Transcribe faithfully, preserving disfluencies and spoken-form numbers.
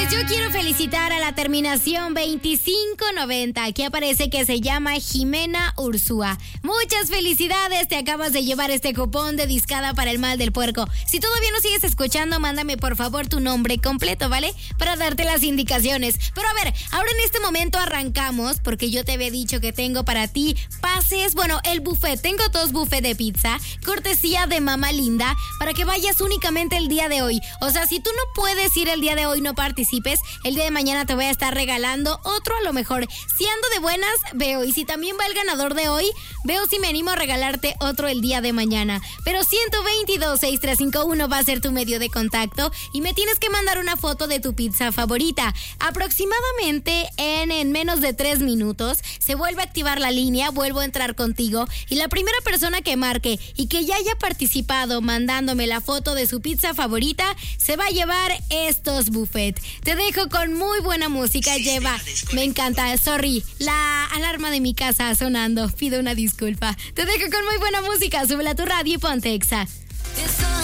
Yo quiero felicitar a la terminación veinticinco noventa. Aquí aparece que se llama Jimena Ursúa. Muchas felicidades, te acabas de llevar este cupón de discada para el mal del puerco. Si todavía no sigues escuchando, mándame por favor tu nombre completo, ¿vale? Para darte las indicaciones. Pero a ver, ahora en este momento arrancamos, porque yo te había dicho que tengo para ti pases, bueno, el buffet. Tengo dos buffets de pizza, cortesía de Mamá Linda, para que vayas únicamente el día de hoy. O sea, si tú no puedes ir el día de hoy, no participes. El día de mañana te voy a estar regalando otro, a lo mejor. Si ando de buenas, veo. Y si también va el ganador de hoy, veo si me animo a regalarte otro el día de mañana. Pero ciento veintidós, sesenta y tres cincuenta y uno va a ser tu medio de contacto y me tienes que mandar una foto de tu pizza favorita. Aproximadamente en, en menos de tres minutos se vuelve a activar la línea, vuelvo a entrar contigo y la primera persona que marque y que ya haya participado mandándome la foto de su pizza favorita se va a llevar estos buffets. Te dejo con muy buena música, sí, lleva. Me encanta, sorry, la alarma de mi casa sonando. Pido una disculpa. Te dejo con muy buena música, súbela a tu radio y ponte Exa.